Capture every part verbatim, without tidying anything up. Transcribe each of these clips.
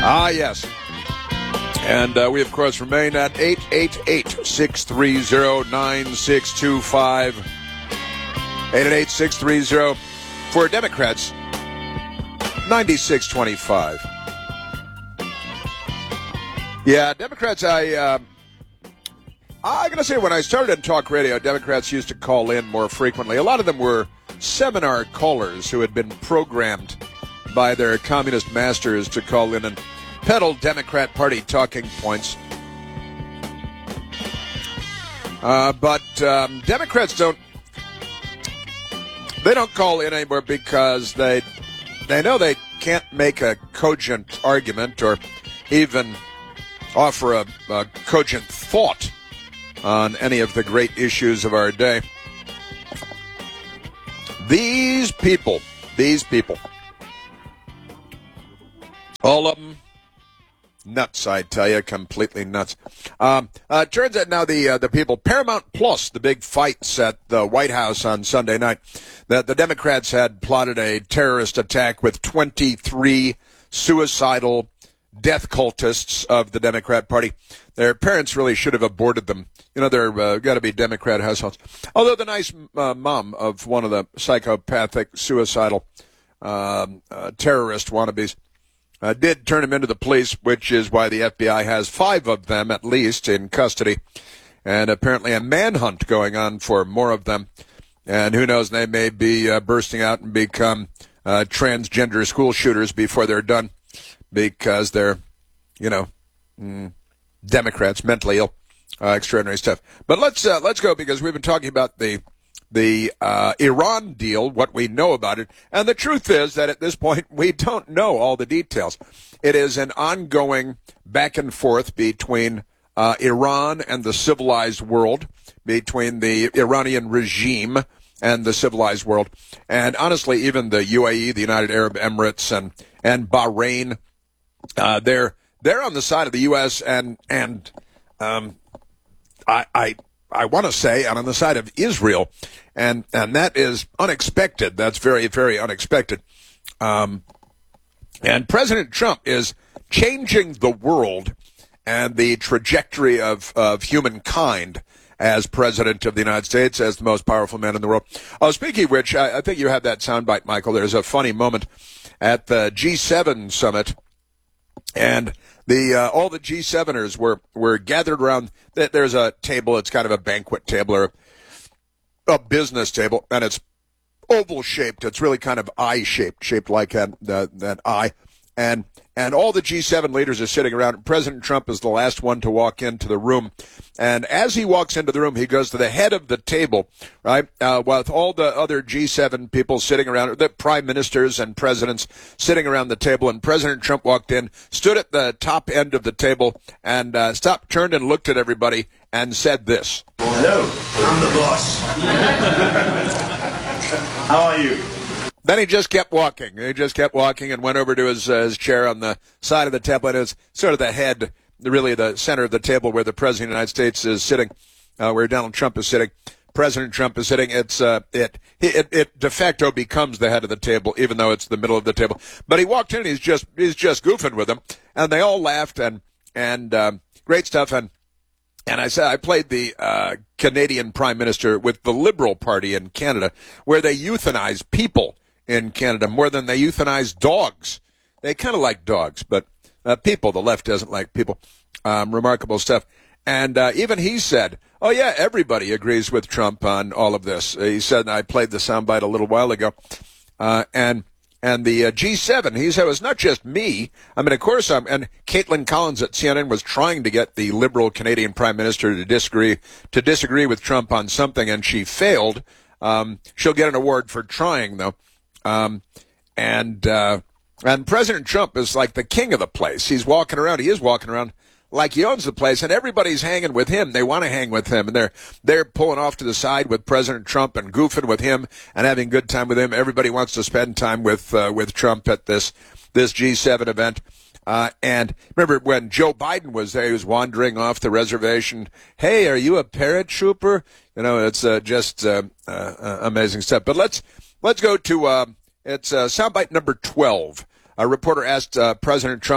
Ah, yes. And uh, we, of course, remain at eight eight eight, six three zero, nine six two five. eight eight eight, six three zero. For Democrats, ninety-six twenty-five. Yeah, Democrats, I... Uh, I'm going to say when I started in talk radio, Democrats used to call in more frequently. A lot of them were seminar callers who had been programmed by their communist masters to call in and peddle Democrat Party talking points. Uh, but um, Democrats don't, they don't call in anymore because they, they know they can't make a cogent argument or even offer a, a cogent thought on any of the great issues of our day. These people, these people, all of them, nuts, I tell you, completely nuts. Um, uh, turns out now the uh, the people, Paramount Plus, the big fights at the White House on Sunday night, that the Democrats had plotted a terrorist attack with twenty-three suicidal death cultists of the Democrat Party. Their parents really should have aborted them. You know, they're uh, got to be Democrat households. Although the nice uh, mom of one of the psychopathic, suicidal um, uh, terrorist wannabes uh, did turn him into the police, which is why the F B I has five of them at least in custody, and apparently a manhunt going on for more of them. And who knows, they may be uh, bursting out and become uh, transgender school shooters before they're done, because they're, you know, mm, Democrats, mentally ill, uh, extraordinary stuff. But let's uh, let's go, because we've been talking about the the uh, Iran deal, what we know about it, and the truth is that at this point we don't know all the details. It is an ongoing back and forth between uh, Iran and the civilized world, between the Iranian regime and the civilized world, and honestly, even the U A E, the United Arab Emirates, and and Bahrain. Uh, they're they're on the side of the U S and and um, I I I want to say and on the side of Israel, and and that is unexpected. That's very very unexpected. Um, and President Trump is changing the world and the trajectory of of humankind as president of the United States, as the most powerful man in the world. Oh, speaking of which, I, I think you have that soundbite, Michael. There's a funny moment at the G seven summit. And the uh, all the G seveners were, were gathered around. There's a table. It's kind of a banquet table or a business table, and it's oval shaped. It's really kind of eye shaped, shaped like that uh, that eye. And and all the G seven leaders are sitting around. President Trump is the last one to walk into the room. And as he walks into the room, he goes to the head of the table, right, uh, with all the other G seven people sitting around, the prime ministers and presidents sitting around the table. And President Trump walked in, stood at the top end of the table, and uh, stopped, turned and looked at everybody and said this. Hello, I'm the boss. How are you? Then he just kept walking. He just kept walking and went over to his, uh, his chair on the side of the table. It was sort of the head, really the center of the table where the President of the United States is sitting, uh, where Donald Trump is sitting. President Trump is sitting. It's uh, it, it it de facto becomes the head of the table, even though it's the middle of the table. But he walked in. And he's just he's just goofing with them, and they all laughed and and um, great stuff. And and I said I played the uh, Canadian Prime Minister with the Liberal Party in Canada, where they euthanize people in Canada more than they euthanize dogs. They kind of like dogs, but uh, people, the left doesn't like people. Um, remarkable stuff. And uh, even he said, oh, yeah, everybody agrees with Trump on all of this. Uh, he said, and I played the soundbite a little while ago, uh, and and the uh, G seven, he said, it was not just me. I mean, of course, I'm, and Caitlin Collins at C N N was trying to get the liberal Canadian Prime Minister to disagree, to disagree with Trump on something, and she failed. Um, she'll get an award for trying, though. Um, and, uh, and President Trump is like the king of the place. He's walking around. He is walking around like he owns the place, and everybody's hanging with him. They want to hang with him, and they're, they're pulling off to the side with President Trump and goofing with him and having a good time with him. Everybody wants to spend time with, uh, with Trump at this, this G seven event. Uh, and remember when Joe Biden was there, he was wandering off the reservation. Hey, are you a paratrooper? You know, it's, uh, just, uh, uh, amazing stuff. But let's, Let's go to, uh, it's uh, soundbite number twelve. A reporter asked uh, President Trump,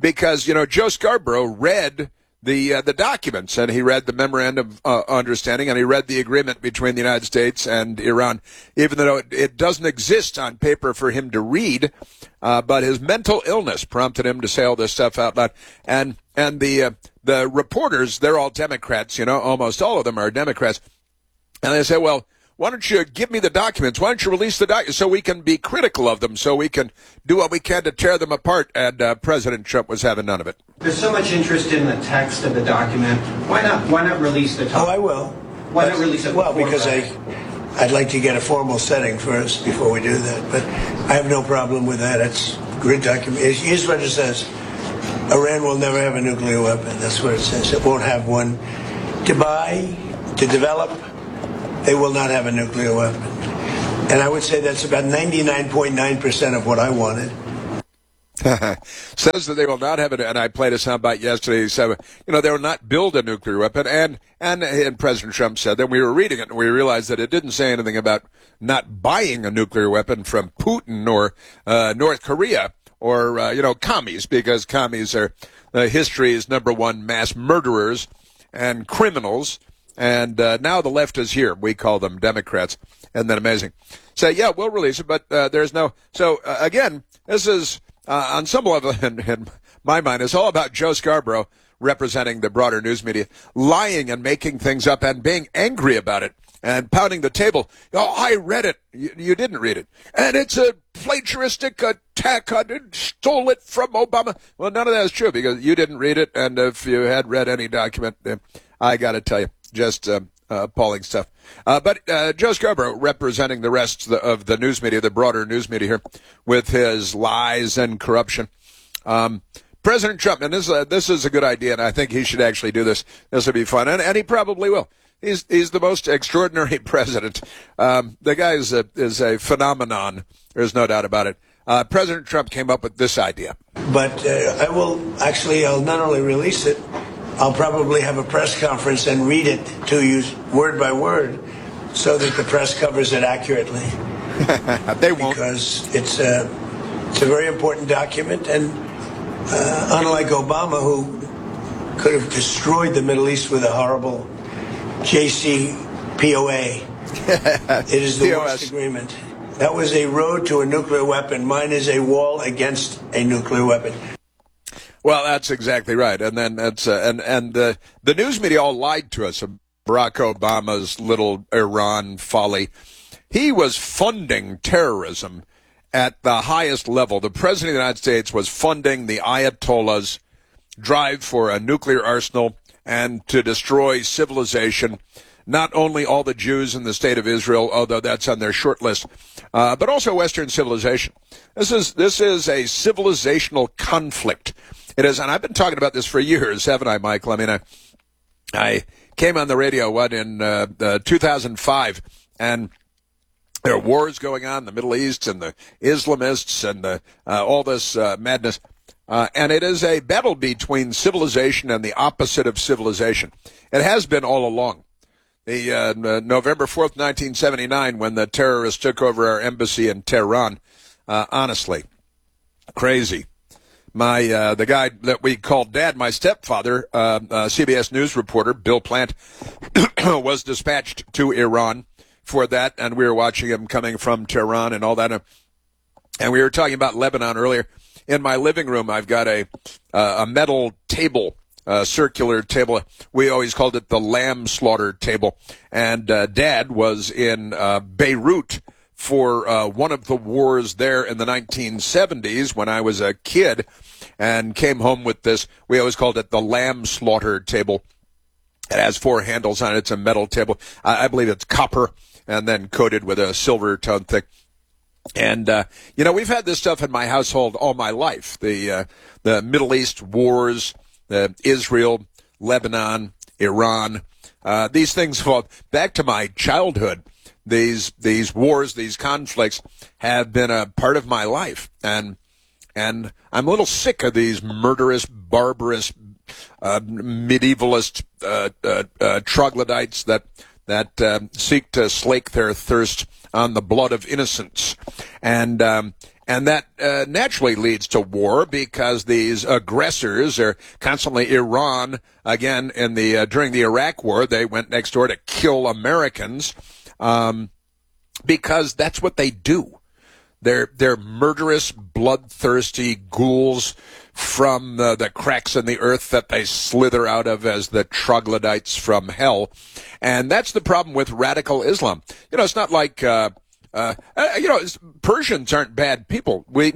because, you know, Joe Scarborough read the uh, the documents, and he read the memorandum of uh, understanding, and he read the agreement between the United States and Iran, even though it, it doesn't exist on paper for him to read. Uh, but his mental illness prompted him to say all this stuff out loud. And and the uh, the reporters, they're all Democrats, you know, almost all of them are Democrats. And they say, well, why don't you give me the documents? Why don't you release the documents so we can be critical of them, so we can do what we can to tear them apart? And uh, President Trump was having none of it. There's so much interest in the text of the document. Why not? Why not release the document? Oh, I will. Why not release it? Well, because I, I'd like to get a formal setting first before we do that. But I have no problem with that. It's a good document. Here's what it says: Iran will never have a nuclear weapon. That's what it says. It won't have one to buy, to develop. They will not have a nuclear weapon. And I would say that's about ninety-nine point nine percent of what I wanted. Says that they will not have it, and I played a soundbite yesterday. He said, you know, they will not build a nuclear weapon. And, and and President Trump said that we were reading it, and we realized that it didn't say anything about not buying a nuclear weapon from Putin or uh, North Korea or, uh, you know, commies, because commies are uh, history's number one mass murderers and criminals. And uh, now the left is here. We call them Democrats. Isn't that amazing? So, yeah, we'll release it, but uh, there's no... So, uh, again, this is, uh, on some level, in, in my mind, it's all about Joe Scarborough representing the broader news media, lying and making things up and being angry about it and pounding the table. Oh, I read it. You, you didn't read it. And it's a plagiaristic attack on it, stole it from Obama. Well, none of that is true because you didn't read it, and if you had read any document, uh, I got to tell you. Just uh, uh, appalling stuff. Uh, but uh, Joe Scarborough representing the rest of the, of the news media, the broader news media here, with his lies and corruption. Um, President Trump, and this, uh, this is a good idea, and I think he should actually do this. This will be fun, and, and he probably will. He's he's the most extraordinary president. Um, the guy is a, is a phenomenon. There's no doubt about it. Uh, President Trump came up with this idea. But uh, I will actually, I'll not only release it, I'll probably have a press conference and read it to you word by word so that the press covers it accurately. They won't. Because it's a, it's a very important document, and uh, unlike Obama, who could have destroyed the Middle East with a horrible J C P O A, it is the worst agreement. That was a road to a nuclear weapon. Mine is a wall against a nuclear weapon. Well, that's exactly right, and then that's uh, and and uh, the news media all lied to us. Barack Obama's little Iran folly. He was funding terrorism at the highest level. The president of the United States was funding the Ayatollah's drive for a nuclear arsenal and to destroy civilization. Not only all the Jews in the state of Israel, although that's on their short list, uh, but also Western civilization. This is this is a civilizational conflict. It is, and I've been talking about this for years, haven't I, Michael? I mean, I, I came on the radio, what, in uh, uh, two thousand five, and there are wars going on in the Middle East and the Islamists and the, uh, all this uh, madness. Uh, and it is a battle between civilization and the opposite of civilization. It has been all along. The uh, November fourth, nineteen seventy-nine, when the terrorists took over our embassy in Tehran, uh, honestly, crazy. My uh, the guy that we called Dad, my stepfather, uh, uh, C B S News reporter Bill Plant, was dispatched to Iran for that, and we were watching him coming from Tehran and all that. And we were talking about Lebanon earlier. In my living room, I've got a uh, a metal table, a circular table. We always called it the lamb slaughter table. And uh, Dad was in uh, Beirut for uh, one of the wars there in the nineteen seventies when I was a kid, and came home with this. We always called it the lamb slaughter table. It has four handles on it. It's a metal table. I, I believe it's copper and then coated with a silver tone thing. And, uh, you know, we've had this stuff in my household all my life. The, uh, the Middle East wars, uh, Israel, Lebanon, Iran, uh, these things fall back to my childhood. These, these wars, these conflicts have been a part of my life. And, and I'm a little sick of these murderous, barbarous, uh, medievalist, uh, uh, uh, troglodytes that, that, uh, seek to slake their thirst on the blood of innocents. And, um, And that uh, naturally leads to war because these aggressors are constantly Iran. Again, in the uh, during the Iraq War, they went next door to kill Americans um, because that's what they do. They're they're murderous, bloodthirsty ghouls from the, the cracks in the earth that they slither out of as the troglodytes from hell. And that's the problem with radical Islam. You know, it's not like... Uh, Uh, you know, Persians aren't bad people. We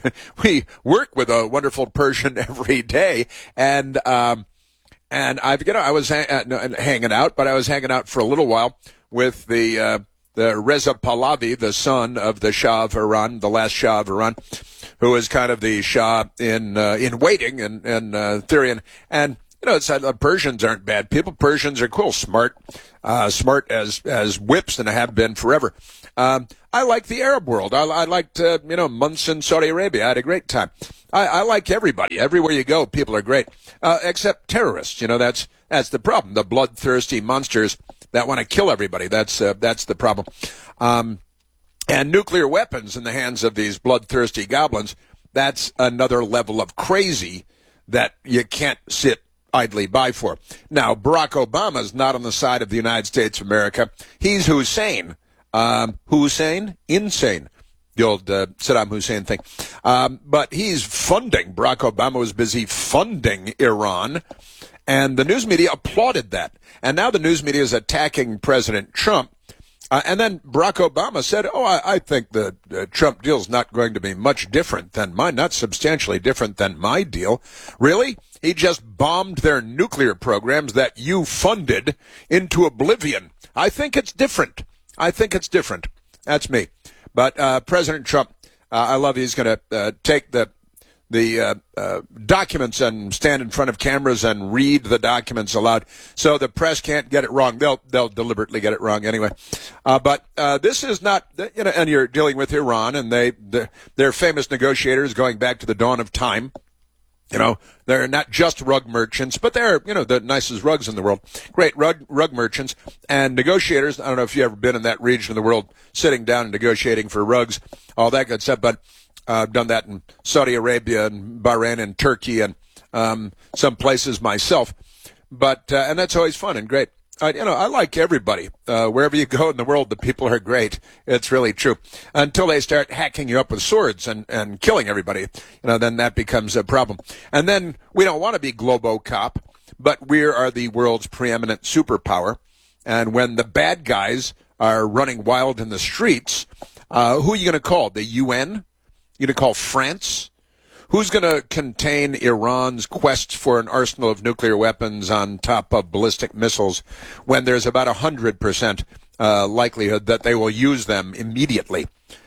we work with a wonderful Persian every day, and um, and I've you know I was ha- uh, hanging out, but I was hanging out for a little while with the uh, the Reza Pahlavi, the son of the Shah of Iran, the last Shah of Iran, who is kind of the Shah in uh, in waiting in in uh, theory, and and you know, it's uh, Persians aren't bad people. Persians are cool, smart, uh, smart as as whips, and have been forever. Um, I like the Arab world. I, I liked, uh, you know, months in Saudi Arabia. I had a great time. I, I like everybody. Everywhere you go, people are great, uh, except terrorists. You know, that's that's the problem. The bloodthirsty monsters that want to kill everybody. That's uh, that's the problem. Um, and nuclear weapons in the hands of these bloodthirsty goblins. That's another level of crazy that you can't sit idly by for. Now, Barack Obama's not on the side of the United States of America. He's Hussein. Um, Hussein? Insane. The old uh, Saddam Hussein thing. Um, but he's funding. Barack Obama was busy funding Iran, and the news media applauded that. And now the news media is attacking President Trump. Uh, and then Barack Obama said, oh, I, I think the uh, Trump deal is not going to be much different than mine, not substantially different than my deal. Really? He just bombed their nuclear programs that you funded into oblivion. I think it's different. I think it's different. That's me. But uh, President Trump, uh, I love he's going to uh, take the the uh, uh, documents and stand in front of cameras and read the documents aloud, so the press can't get it wrong. They'll they'll deliberately get it wrong anyway. Uh, but uh, this is not, you know, and you're dealing with Iran, and they they're famous negotiators going back to the dawn of time. You know, they're not just rug merchants, but they're, you know, the nicest rugs in the world. Great rug rug merchants and negotiators. I don't know if you've ever been in that region of the world, sitting down and negotiating for rugs, all that good stuff. But uh, I've done that in Saudi Arabia and Bahrain and Turkey and um, some places myself. But uh, and that's always fun and great. Uh, you know, I like everybody. Uh, wherever you go in the world, the people are great. It's really true. Until they start hacking you up with swords and, and killing everybody, you know, then that becomes a problem. And then we don't want to be Globocop, but we are the world's preeminent superpower. And when the bad guys are running wild in the streets, uh, who are you going to call? The U N? You going to call France? Who's going to contain Iran's quest for an arsenal of nuclear weapons on top of ballistic missiles when there's about a hundred percent uh, likelihood that they will use them immediately?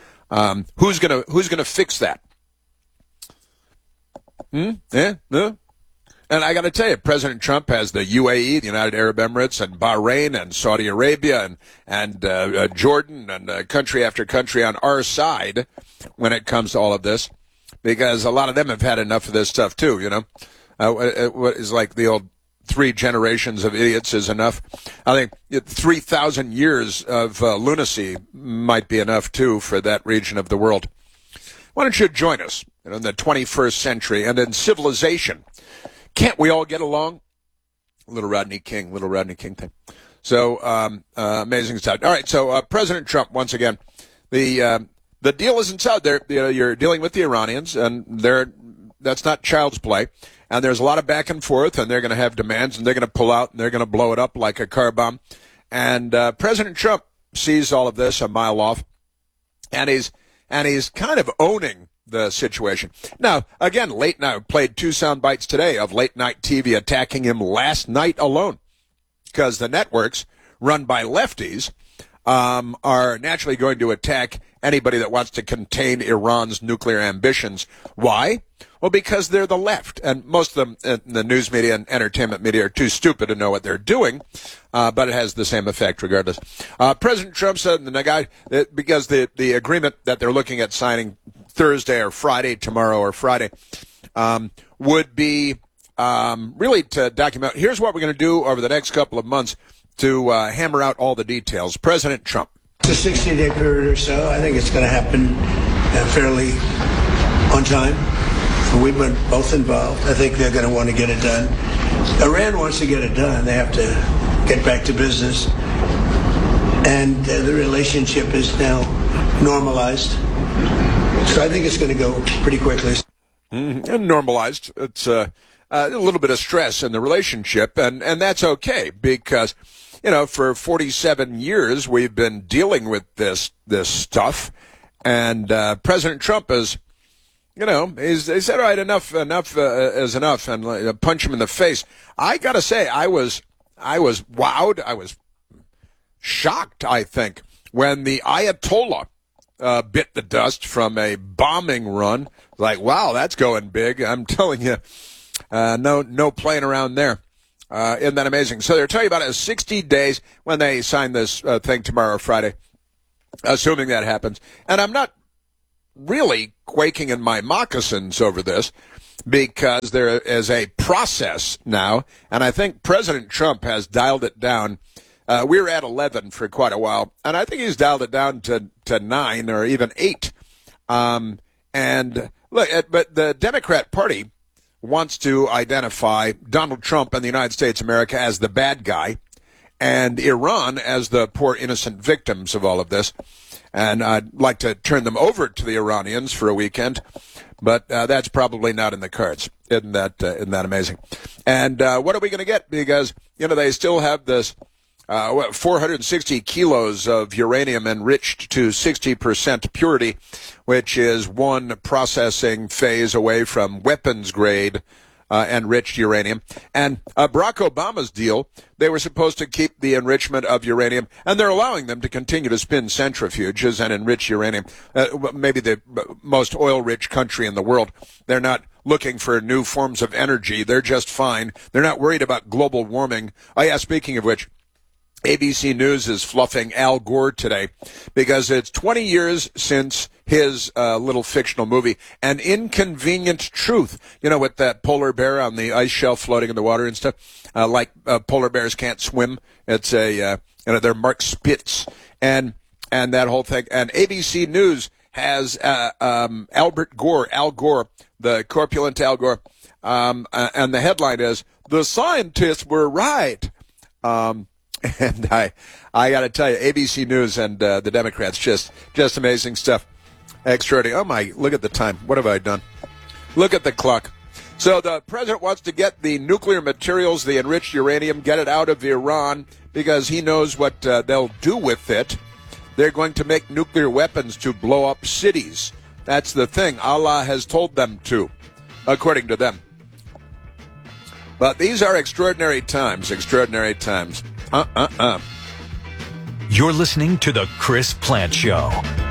Um, who's going to who's going to fix that? Hmm? Yeah? No? And I got to tell you, President Trump has the U A E, the United Arab Emirates, and Bahrain, and Saudi Arabia, and and uh, uh, Jordan, and uh, country after country on our side when it comes to all of this. Because a lot of them have had enough of this stuff, too, you know. Uh, what is like the old three generations of idiots is enough. I think three thousand years of uh, lunacy might be enough, too, for that region of the world. Why don't you join us, you know, in the twenty-first century and in civilization? Can't we all get along? Little Rodney King, little Rodney King thing. So, um, uh, amazing stuff. All right, so uh, President Trump, once again, the... Um, The deal isn't out there. You know, you're dealing with the Iranians, and they're that's not child's play. And there's a lot of back and forth, and they're going to have demands, and they're going to pull out, and they're going to blow it up like a car bomb. And uh, President Trump sees all of this a mile off, and he's and he's kind of owning the situation. Now, again, late night played two sound bites today of late night T V attacking him last night alone, because the networks run by lefties um, are naturally going to attack anybody that wants to contain Iran's nuclear ambitions. Why? Well, because they're the left, and most of them in the news media and entertainment media are too stupid to know what they're doing, uh, but it has the same effect regardless. Uh, President Trump said, and the guy, because the, the agreement that they're looking at signing Thursday or Friday, tomorrow or Friday, um, would be um, really to document, here's what we're going to do over the next couple of months to uh, hammer out all the details. President Trump. It's a sixty-day period or so. I think it's going to happen uh, fairly on time. We've been both involved. I think they're going to want to get it done. Iran wants to get it done. They have to get back to business. And uh, the relationship is now normalized. So I think it's going to go pretty quickly. Mm, and normalized. It's uh, uh, a little bit of stress in the relationship, and, and that's okay because, you know, for forty-seven years we've been dealing with this this stuff, and uh, President Trump is, you know, he's, he said, all right, enough, enough uh, is enough, and uh, punch him in the face. I got to say, I was, I was wowed, I was shocked, I think, when the Ayatollah uh, bit the dust from a bombing run. Like, wow, that's going big. I'm telling you, uh, no, no playing around there. Uh, isn't that amazing? So they're telling you about it in sixty days when they sign this uh, thing tomorrow, Friday, assuming that happens. And I'm not really quaking in my moccasins over this because there is a process now, and I think President Trump has dialed it down. Uh, we were at eleven for quite a while, and I think he's dialed it down to, to nine or even eight. Um, and look, but the Democrat Party wants to identify Donald Trump and the United States of America as the bad guy and Iran as the poor innocent victims of all of this. And I'd like to turn them over to the Iranians for a weekend, but uh, that's probably not in the cards. Isn't that, uh, isn't that amazing? And uh, what are we going to get? Because, you know, they still have this uh, what, four hundred sixty kilos of uranium enriched to sixty percent purity, which is one processing phase away from weapons grade Uh, enriched uranium. And uh, Barack Obama's deal, they were supposed to keep the enrichment of uranium, and they're allowing them to continue to spin centrifuges and enrich uranium. Uh, maybe the most oil-rich country in the world. They're not looking for new forms of energy. They're just fine. They're not worried about global warming. Oh, yeah, speaking of which, A B C News is fluffing Al Gore today because it's twenty years since his uh, little fictional movie, An Inconvenient Truth, you know, with that polar bear on the ice shelf floating in the water and stuff, uh, like uh, polar bears can't swim. It's a, uh, you know, they're Mark Spitz and, and that whole thing. And A B C News has uh, um, Albert Gore, Al Gore, the corpulent Al Gore, um, uh, and the headline is, "The scientists were right." Um, And I, I got to tell you, A B C News and uh, the Democrats, just, just amazing stuff. Extraordinary. Oh my! Look at the time. What have I done? Look at the clock. So the president wants to get the nuclear materials, the enriched uranium, get it out of Iran because he knows what uh, they'll do with it. They're going to make nuclear weapons to blow up cities. That's the thing. Allah has told them to, according to them. But these are extraordinary times. Extraordinary times. Uh, uh, uh. You're listening to The Chris Plante Show.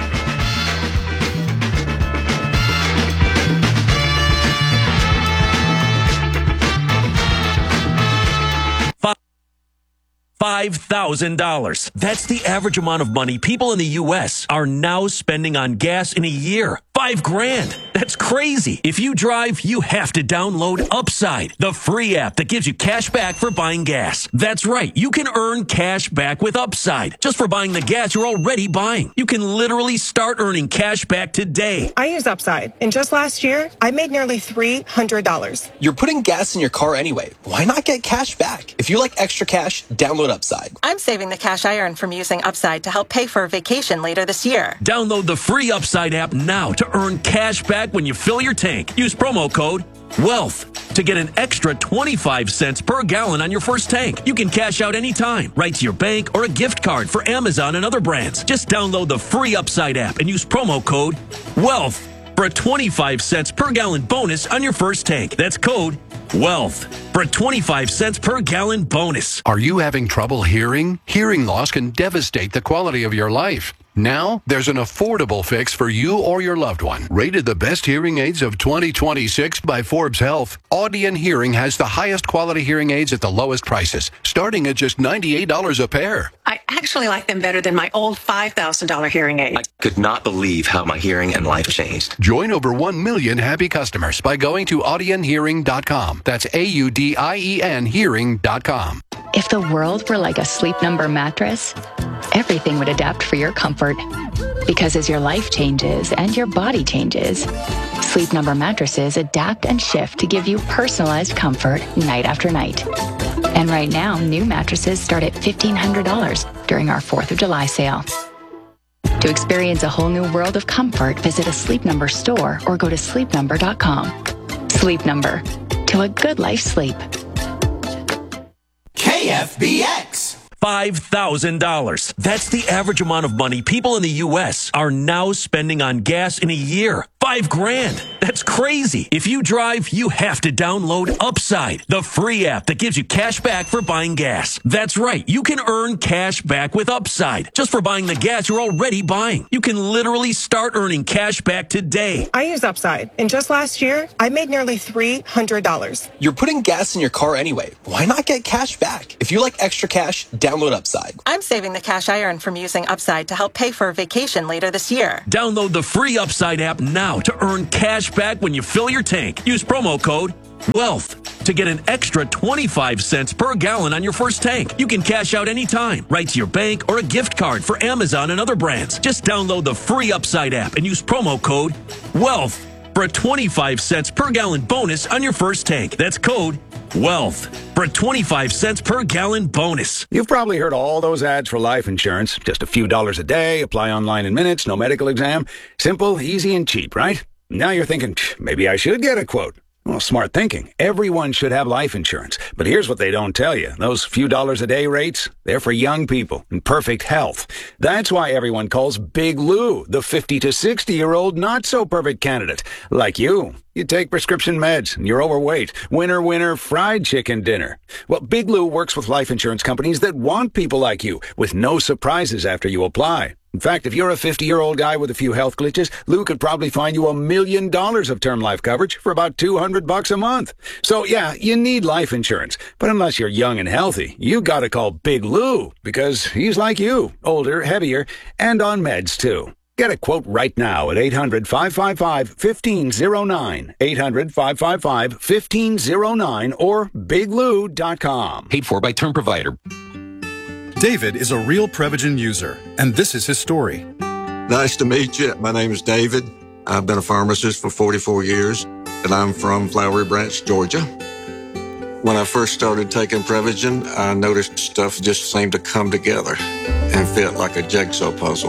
five thousand dollars. That's the average amount of money people in the U S are now spending on gas in a year. Five grand. That's crazy. If you drive, you have to download Upside, the free app that gives you cash back for buying gas. That's right. You can earn cash back with Upside just for buying the gas you're already buying. You can literally start earning cash back today. I use Upside, and just last year, I made nearly three hundred dollars. You're putting gas in your car anyway. Why not get cash back? If you like extra cash, download Upside. I'm saving the cash I earn from using Upside to help pay for a vacation later this year. Download the free Upside app now to earn cash back when you fill your tank. Use promo code WEALTH to get an extra twenty-five cents per gallon on your first tank. You can cash out anytime, right to your bank or a gift card for Amazon and other brands. Just download the free Upside app and use promo code WEALTH for a twenty-five cents per gallon bonus on your first tank. That's code WEALTH for a twenty-five cents per gallon bonus. Are you having trouble hearing? Hearing loss can devastate the quality of your life. Now, there's an affordable fix for you or your loved one. Rated the best hearing aids of twenty twenty-six by Forbes Health, Audion Hearing has the highest quality hearing aids at the lowest prices, starting at just ninety-eight dollars a pair. I actually like them better than my old five thousand dollars hearing aid. I could not believe how my hearing and life changed. Join over one million happy customers by going to audion hearing dot com. That's A U D I E N hearing dot com. If the world were like a Sleep Number mattress, everything would adapt for your comfort. Because as your life changes and your body changes, Sleep Number mattresses adapt and shift to give you personalized comfort night after night. And right now, new mattresses start at fifteen hundred dollars during our fourth of July sale. To experience a whole new world of comfort, visit a Sleep Number store or go to sleep number dot com. Sleep Number. To a good life sleep. K F B X. five thousand dollars. That's the average amount of money people in the U S are now spending on gas in a year. Five grand. That's crazy. If you drive, you have to download Upside, the free app that gives you cash back for buying gas. That's right. You can earn cash back with Upside just for buying the gas you're already buying. You can literally start earning cash back today. I use Upside, and just last year, I made nearly three hundred dollars. You're putting gas in your car anyway. Why not get cash back? If you like extra cash, download Upside. I'm saving the cash I earn from using Upside to help pay for a vacation later this year. Download the free Upside app now to earn cash back when you fill your tank. Use promo code WEALTH to get an extra twenty-five cents per gallon on your first tank. You can cash out anytime, right to your bank or a gift card for Amazon and other brands. Just download the free Upside app and use promo code WEALTH for a twenty-five cents per gallon bonus on your first tank. That's code WEALTH for a twenty-five cents per gallon bonus. You've probably heard all those ads for life insurance. Just a few dollars a day, apply online in minutes, no medical exam. Simple, easy, and cheap, right? Now you're thinking, maybe I should get a quote. Well, smart thinking. Everyone should have life insurance. But here's what they don't tell you. Those few dollars a day rates, they're for young people in perfect health. That's why everyone calls Big Lou the fifty to sixty-year-old not-so-perfect candidate. Like you. You take prescription meds, and you're overweight. Winner, winner, fried chicken dinner. Well, Big Lou works with life insurance companies that want people like you, with no surprises after you apply. In fact, if you're a fifty-year-old guy with a few health glitches, Lou could probably find you a million dollars of term life coverage for about two hundred bucks a month. So yeah, you need life insurance. But unless you're young and healthy, you gotta call Big Lou, because he's like you, older, heavier, and on meds too. Get a quote right now at eight hundred, five five five, one five zero nine, eight hundred, five five five, one five zero nine, or big lou dot com. Paid for by term provider. David is a real Prevagen user, and this is his story. Nice to meet you. My name is David. I've been a pharmacist for forty-four years, and I'm from Flowery Branch, Georgia. When I first started taking Prevagen, I noticed stuff just seemed to come together and fit like a jigsaw puzzle.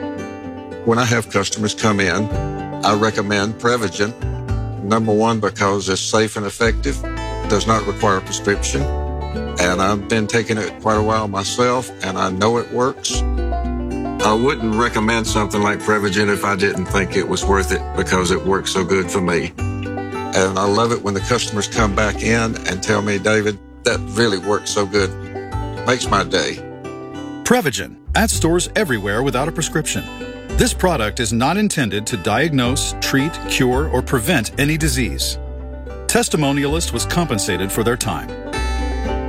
When I have customers come in, I recommend Prevagen. Number one, because it's safe and effective, does not require a prescription, and I've been taking it quite a while myself, and I know it works. I wouldn't recommend something like Prevagen if I didn't think it was worth it, because it works so good for me. And I love it when the customers come back in and tell me, David, that really works so good. Makes my day. Prevagen, at stores everywhere without a prescription. This product is not intended to diagnose, treat, cure, or prevent any disease. Testimonialist was compensated for their time.